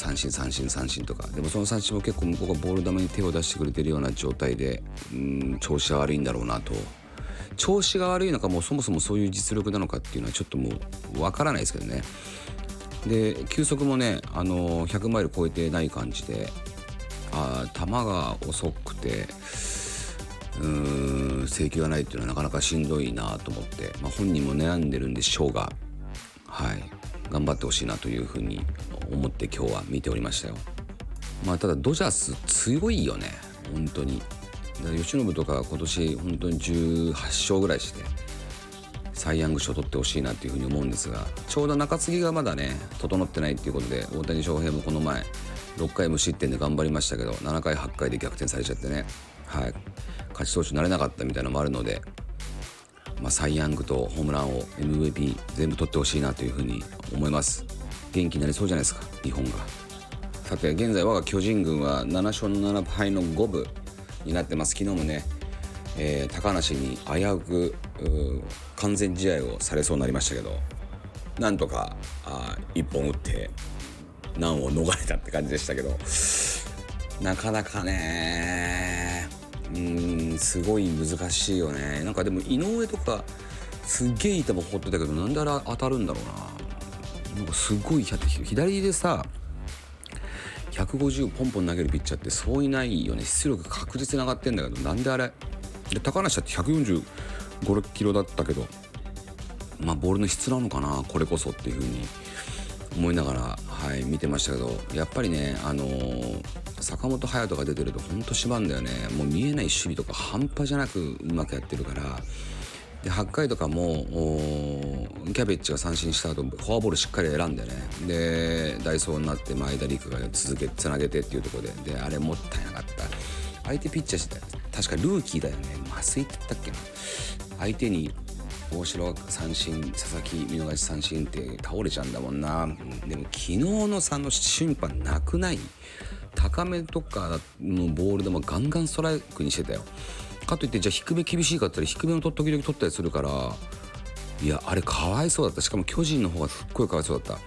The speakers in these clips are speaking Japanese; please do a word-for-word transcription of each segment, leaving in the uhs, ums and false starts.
三振三振三振とか。でもその三振も結構向こうがボール球に手を出してくれてるような状態で、うーん調子が悪いんだろうなと。調子が悪いのかもうそもそもそういう実力なのかっていうのはちょっともうわからないですけどね。で球速もね、あのー、ひゃくマイル超えてない感じで、あ球が遅くてうーん制球がないっていうのはなかなかしんどいなと思って、まあ、本人も悩んでるんでしょうが、はい頑張ってほしいなというふうに思って今日は見ておりましたよ。まあただドジャース強いよね本当に。だから由伸とか今年本当にじゅうはち勝ぐらいしてサイ・ヤング賞取ってほしいなっていうふうに思うんですが、ちょうど中継ぎがまだね整ってないっていうことで、大谷翔平もこの前ろっかい無失点で頑張りましたけど、ななかいはちかいで逆転されちゃってね、はい勝ち投手になれなかったみたいなのもあるので、まあ、サイ・ヤングとホームラン王 エムブイピー 全部取ってほしいなというふうに思います。元気になりそうじゃないですか日本が。さて現在我が巨人軍はなな勝なな敗の五分になってます。昨日もね、えー、高梨に危うく完全試合をされそうになりましたけど、なんとかあいっぽん打って難を逃れたって感じでしたけど、なかなかねうーんすごい難しいよね。なんかでも井上とかすっげえいい球放ってたけど、なんであれ当たるんだろうな。なんかすごい左でさひゃくごじゅうポンポン投げるピッチャーってそういないよね。出力確実に上がってんだけど、なんであれで高梨だってひゃくよんじゅうごキロだったけど、まあボールの質なのかなこれこそっていう風に思いながら、はい、見てましたけど、やっぱりねあのー、坂本勇人が出てるとほんと縛んだよね。もう見えない守備とか半端じゃなくうまくやってるから。ではちかいとかもキャベッチが三振した後フォアボールしっかり選んでね、で代走になって前田陸が続けつなげてっていうところで、であれもったいなかった。相手ピッチャーして確かルーキーだよね、増井って言ったっけな。相手に大城三振佐々木見逃し三振って倒れちゃうんだもんな。でも昨日の差の審判なくない？高めとかのボールでもガンガンストライクにしてたよ。かといってじゃあ低め厳しいかって言ったら低めの時々取ったりするから、いやあれかわいそうだった。しかも巨人の方がすっごいかわいそうだった。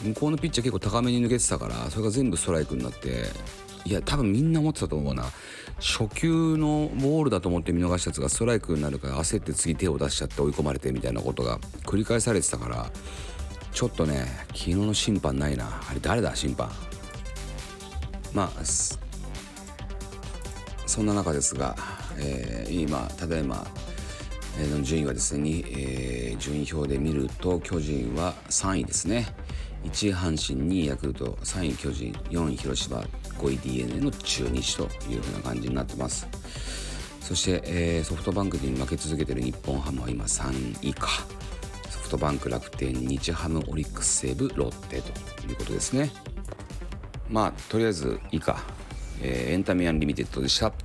向こうのピッチャー結構高めに抜けてたから、それが全部ストライクになって、いや多分みんな思ってたと思うな。初球のボールだと思って見逃したやつがストライクになるから焦って次手を出しちゃって追い込まれてみたいなことが繰り返されてたから、ちょっとね昨日の審判ないな。あれ誰だ審判。まあそんな中ですが、えー、今ただいまの順位はですね、えー、順位表で見ると巨人はさんいですね。いちい阪神、にいヤクルト、さんい巨人、よんい広島、ごい ディーエヌエー の中日という風な感じになってます。そして、えー、ソフトバンクに負け続けている日本ハムは今さんいか。ソフトバンク、楽天、日ハム、オリックス、西武、ロッテということですね。まあとりあえず以下、えー、エンタメアンリミテッドでした。